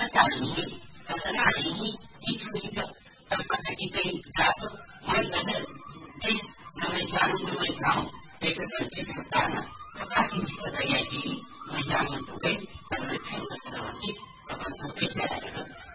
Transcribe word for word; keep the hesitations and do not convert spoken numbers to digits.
ini, karena hari ini itu juga tempat kita itu mereka di namanya jalan namanya kamu, mereka kerja di sana, tetapi kita daya diri menjalankan tugas